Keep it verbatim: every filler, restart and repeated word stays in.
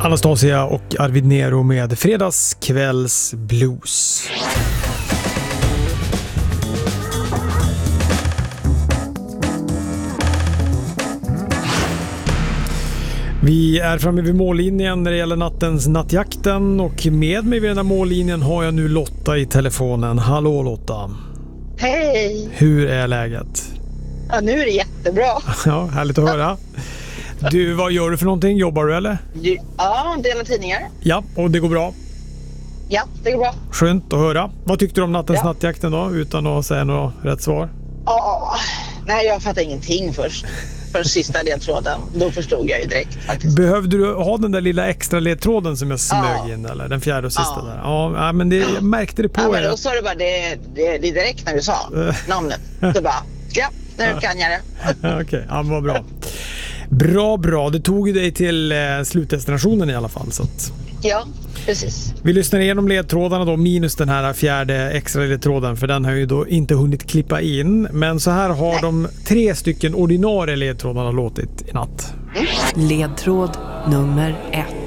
Anastasia och Arvid Nero med Fredagskvälls blues. Vi är framme vid mållinjen när det gäller nattens nattjakten, och med mig vid den här mållinjen har jag nu Lotta i telefonen. Hallå Lotta. Hej! Hur är läget? Ja, nu är det jättebra. Ja, härligt att höra. Du, vad gör du för någonting? Jobbar du eller? Ja, delar tidningar. Ja, och det går bra? Ja, det går bra. Skönt att höra. Vad tyckte du om nattens ja. nattjakten då, utan att säga något rätt svar? Ja, nej jag fattar ingenting först. För sista ledtråden. Då förstod jag ju direkt faktiskt. Behövde du ha den där lilla extra ledtråden som jag smög ja. in, eller den fjärde och sista ja. där? Ja, men det, jag märkte det på ja, er. men då sa du bara det, det, det direkt när du sa namnet. Du bara, ja, nu kan jag det. Okej, okay, ja, vad bra. Bra, bra. Det tog ju dig till eh, slutdestinationen i alla fall. Så att... Ja, precis. Vi lyssnar igenom ledtrådarna då, minus den här fjärde extra ledtråden, för den har ju då inte hunnit klippa in. Men så här har Nej. de tre stycken ordinarie ledtrådarna låtit i natt. Mm. Ledtråd nummer ett.